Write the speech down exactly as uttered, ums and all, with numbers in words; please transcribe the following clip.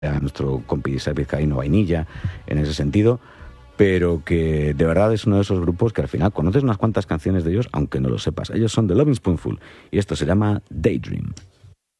a nuestro compi vizcaíno Vainilla en ese sentido, pero que de verdad es uno de esos grupos que al final conoces unas cuantas canciones de ellos, aunque no lo sepas. Ellos son The Loving Spoonful y esto se llama Daydream.